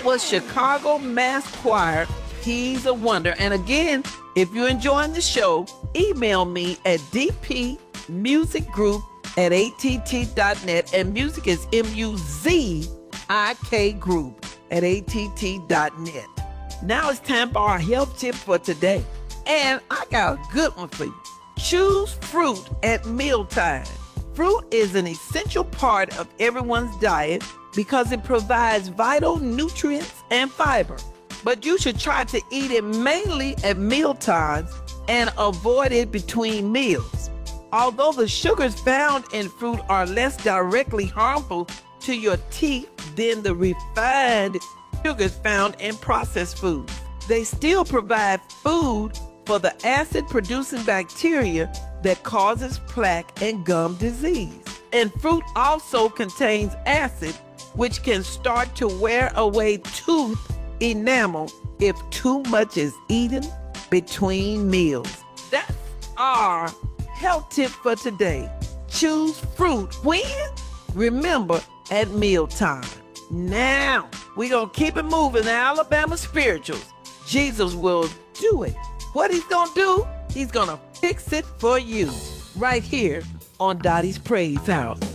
That was Chicago Mass Choir, He's a Wonder. And again, if you're enjoying the show, email me at dpmusicgroup@att.net. And music is MUZIK group@att.net. Now it's time for our health tip for today. And I got a good one for you. Choose fruit at mealtime. Fruit is an essential part of everyone's diet because it provides vital nutrients and fiber. But you should try to eat it mainly at mealtimes and avoid it between meals. Although the sugars found in fruit are less directly harmful to your teeth than the refined sugars found in processed foods, they still provide food for the acid-producing bacteria that causes plaque and gum disease. And fruit also contains acid, which can start to wear away tooth enamel if too much is eaten between meals. That's our health tip for today. Choose fruit when? Remember, at mealtime. Now, we're going to keep it moving. Alabama Spirituals. Jesus will do it. What he's going to do, he's going to fix it for you. Right here on Dottie's Praise House.